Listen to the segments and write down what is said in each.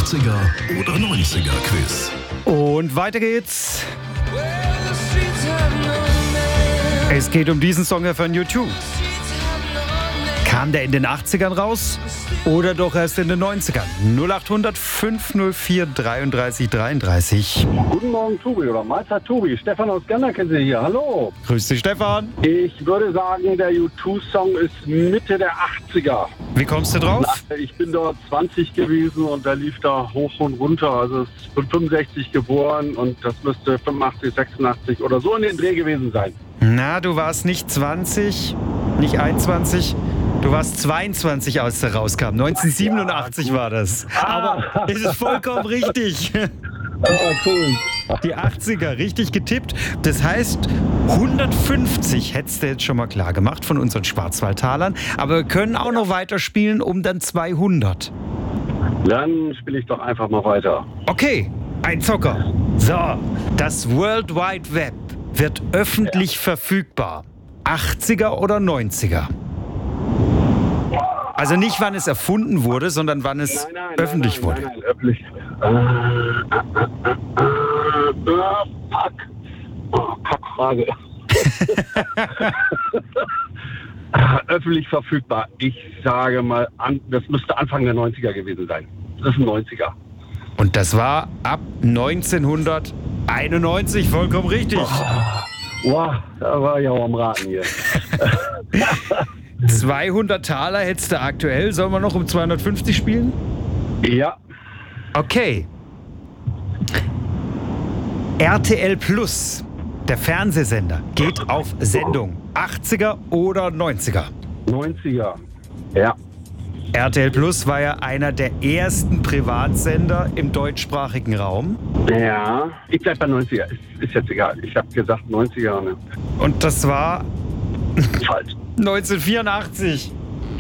80er oder 90er Quiz. Und weiter geht's. Es geht um diesen Song von U2. Kam der in den 80ern raus oder doch erst in den 90ern? 0800 504 33 33. Guten Morgen, Tobi, oder Mahlzeit, Tobi. Stefan aus Ganderkensee hier. Hallo. Grüß dich, Stefan. Ich würde sagen, der U2-Song ist Mitte der 80er. Wie kommst du drauf? Ich bin dort 20 gewesen und der lief da hoch und runter. Also ich bin 65 geboren und das müsste 85, 86 oder so in den Dreh gewesen sein. Na, du warst nicht 20, nicht 21. Du warst 22, als der rauskam. 1987 war das. Aber es ist vollkommen richtig. Cool. Die 80er, richtig getippt. Das heißt, 150 hättest du jetzt schon mal klar gemacht von unseren Schwarzwaldtalern. Aber wir können auch noch weiterspielen um dann 200. Dann spiele ich doch einfach mal weiter. Okay, ein Zocker. So, das World Wide Web wird öffentlich verfügbar. 80er oder 90er? Also nicht, wann es erfunden wurde, sondern wann es öffentlich wurde. Nein, öffentlich. Fuck. Kackfrage. Öffentlich verfügbar. Ich sage mal, das müsste Anfang der 90er gewesen sein. Das ist ein 90er. Und das war ab 1991, vollkommen richtig. Wow, da war ich auch am Raten hier. 200 Taler hättest du aktuell. Sollen wir noch um 250 spielen? Ja. Okay. RTL Plus, der Fernsehsender, geht auf Sendung. 80er oder 90er? 90er. Ja. RTL Plus war ja einer der ersten Privatsender im deutschsprachigen Raum. Ja. Ich bleib bei 90er. Ist jetzt egal. Ich habe gesagt 90er. Ne? Und das war Falsch. 1984.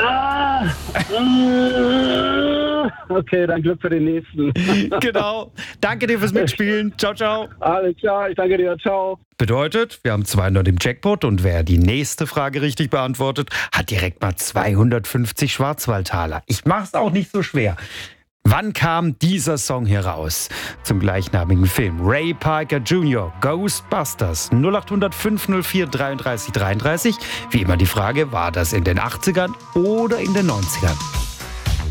Okay, dann Glück für den nächsten. Genau. Danke dir fürs Mitspielen. Ciao, ciao. Alles klar, ich danke dir. Ciao. Bedeutet, wir haben 200 im Jackpot und wer die nächste Frage richtig beantwortet, hat direkt mal 250 Schwarzwaldtaler. Ich mach's auch nicht so schwer. Wann kam dieser Song hier raus? Zum gleichnamigen Film. Ray Parker Jr., Ghostbusters, 0800 504 33 33. Wie immer die Frage, war das in den 80ern oder in den 90ern?